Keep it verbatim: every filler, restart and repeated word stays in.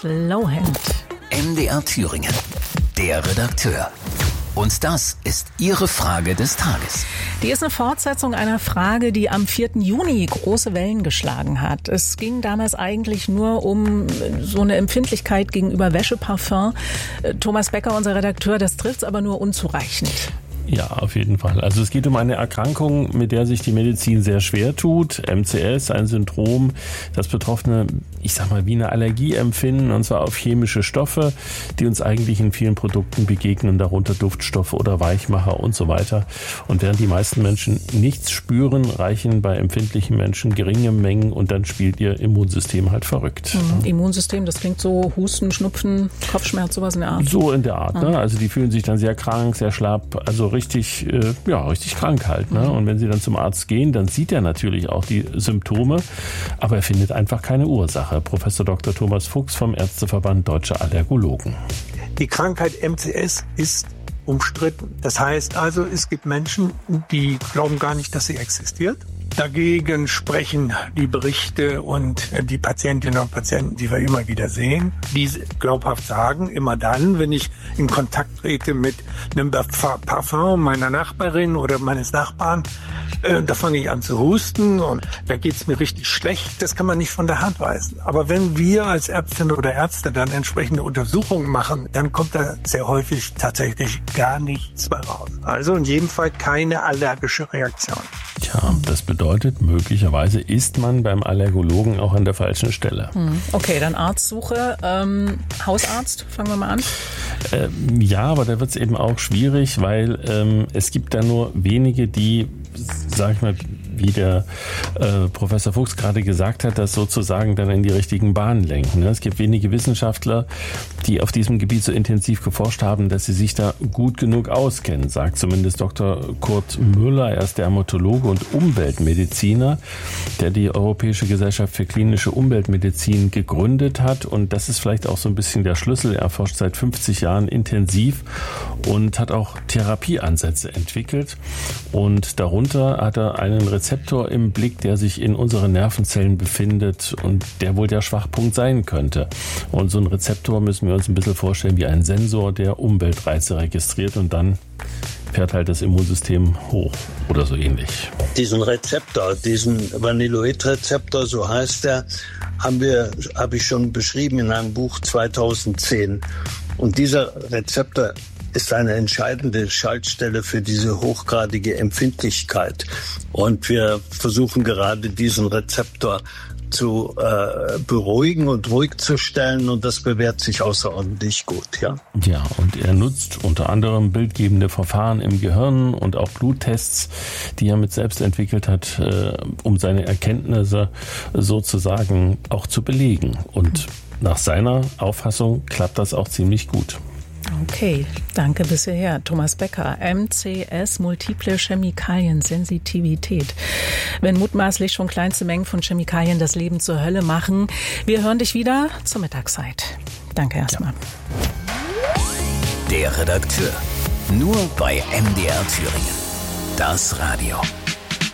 Slowhand. M D R Thüringen, der Redakteur. Und das ist Ihre Frage des Tages. Die ist eine Fortsetzung einer Frage, die am vierten Juni große Wellen geschlagen hat. Es ging damals eigentlich nur um so eine Empfindlichkeit gegenüber Wäscheparfum. Thomas Becker, unser Redakteur, das trifft's aber nur unzureichend. Ja, auf jeden Fall. Also es geht um eine Erkrankung, mit der sich die Medizin sehr schwer tut. M C S, ein Syndrom, das Betroffene, ich sag mal, wie eine Allergie empfinden, und zwar auf chemische Stoffe, die uns eigentlich in vielen Produkten begegnen, darunter Duftstoffe oder Weichmacher und so weiter. Und während die meisten Menschen nichts spüren, reichen bei empfindlichen Menschen geringe Mengen und dann spielt ihr Immunsystem halt verrückt. Mhm. Immunsystem, das klingt so Husten, Schnupfen, Kopfschmerz, sowas in der Art. So in der Art, mhm. ne? Also die fühlen sich dann sehr krank, sehr schlapp, also richtig, äh, ja, richtig krank halt, ne? Und wenn sie dann zum Arzt gehen, dann sieht er natürlich auch die Symptome, aber er findet einfach keine Ursache. Professor Doktor Thomas Fuchs vom Ärzteverband Deutscher Allergologen. Die Krankheit M C S ist umstritten. Das heißt also, es gibt Menschen, die glauben gar nicht, dass sie existiert. Dagegen sprechen die Berichte und die Patientinnen und Patienten, die wir immer wieder sehen, die glaubhaft sagen, immer dann, wenn ich in Kontakt trete mit einem Parfum meiner Nachbarin oder meines Nachbarn, äh, da fange ich an zu husten und da geht's mir richtig schlecht. Das kann man nicht von der Hand weisen. Aber wenn wir als Ärztinnen oder Ärzte dann entsprechende Untersuchungen machen, dann kommt da sehr häufig tatsächlich gar nichts mehr raus. Also in jedem Fall keine allergische Reaktion. Tja, das bedeutet, möglicherweise ist man beim Allergologen auch an der falschen Stelle. Okay, dann Arztsuche. Ähm, Hausarzt, fangen wir mal an. Ähm, ja, aber da wird es eben auch schwierig, weil ähm, es gibt da nur wenige, die, sag ich mal, wie der äh, Professor Fuchs gerade gesagt hat, das sozusagen dann in die richtigen Bahnen lenken. Ne? Es gibt wenige Wissenschaftler, die auf diesem Gebiet so intensiv geforscht haben, dass sie sich da gut genug auskennen, sagt zumindest Doktor Kurt Müller. Er ist Dermatologe und Umweltmediziner, der die Europäische Gesellschaft für klinische Umweltmedizin gegründet hat. Und das ist vielleicht auch so ein bisschen der Schlüssel. Er forscht seit fünfzig Jahren intensiv und hat auch Therapieansätze entwickelt. Und darunter hat er einen Rezeptor im Blick, der sich in unseren Nervenzellen befindet und der wohl der Schwachpunkt sein könnte. Und so ein Rezeptor müssen wir uns ein bisschen vorstellen wie ein Sensor, der Umweltreize registriert und dann fährt halt das Immunsystem hoch oder so ähnlich. Diesen Rezeptor, diesen Vanilloid-Rezeptor, so heißt er, haben wir, habe ich schon beschrieben in einem Buch zweitausendzehn. Und dieser Rezeptor ist eine entscheidende Schaltstelle für diese hochgradige Empfindlichkeit. Und wir versuchen gerade diesen Rezeptor zu äh, beruhigen und ruhig zu stellen, und das bewährt sich außerordentlich gut, ja. Ja, und er nutzt unter anderem bildgebende Verfahren im Gehirn und auch Bluttests, die er mit selbst entwickelt hat, äh, um seine Erkenntnisse sozusagen auch zu belegen. Und nach seiner Auffassung klappt das auch ziemlich gut. Okay, danke bis hierher. Thomas Becker, M C S, multiple Chemikaliensensitivität. Wenn mutmaßlich schon kleinste Mengen von Chemikalien das Leben zur Hölle machen. Wir hören dich wieder zur Mittagszeit. Danke erstmal. Ja. Der Redakteur. Nur bei M D R Thüringen. Das Radio.